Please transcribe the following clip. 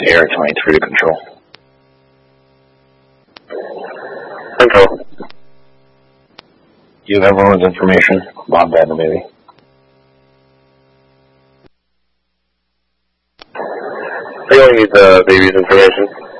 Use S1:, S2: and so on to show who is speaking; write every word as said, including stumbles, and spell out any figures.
S1: Air twenty-three to control.
S2: Control.
S1: You have everyone's information. Bob had the baby.
S2: We only need the baby's information.